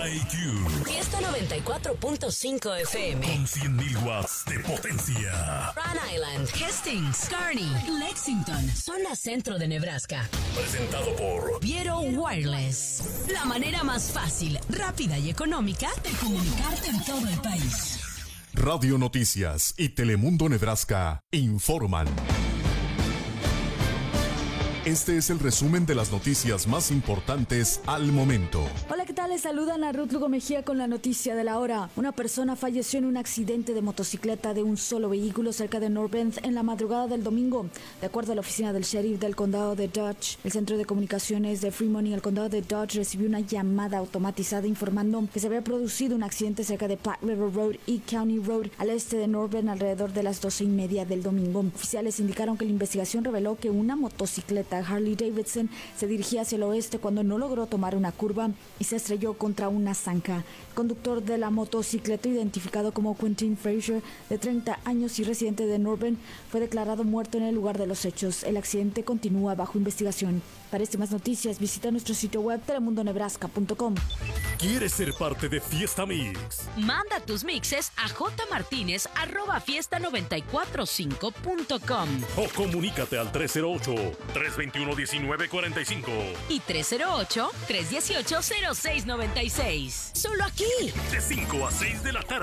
IQ. Fiesta 94.5 FM. Con 100.000 watts de potencia. Rhode Island, Hastings, Kearney, Lexington, zona centro de Nebraska. Presentado por Viero Wireless. La manera más fácil, rápida y económica de comunicarte en todo el país. Radio Noticias y Telemundo Nebraska informan. Este es el resumen de las noticias más importantes al momento. Hola, ¿qué tal? Les saludan a Ruth Lugo Mejía con la noticia de la hora. Una persona falleció en un accidente de motocicleta de un solo vehículo cerca de North Bend en la madrugada del domingo. De acuerdo a la oficina del sheriff del condado de Dodge, el centro de comunicaciones de Fremont y el condado de Dodge recibió una llamada automatizada informando que se había producido un accidente cerca de Platte River Road y County Road al este de North Bend alrededor de las 12:30 del domingo. Oficiales indicaron que la investigación reveló que una motocicleta Harley Davidson se dirigía hacia el oeste cuando no logró tomar una curva y se estrelló contra una zanja. El conductor de la motocicleta, identificado como Quentin Frazier, de 30 años y residente de North Bend, fue declarado muerto en el lugar de los hechos. El accidente continúa bajo investigación. Para más noticias, visita nuestro sitio web telemundonebraska.com. ¿Quieres ser parte de Fiesta Mix? Manda tus mixes a jmartinez@fiesta945.com O comunícate al 308-321-1945 y 308-318-0696. Solo aquí. De 5 a 6 de la tarde.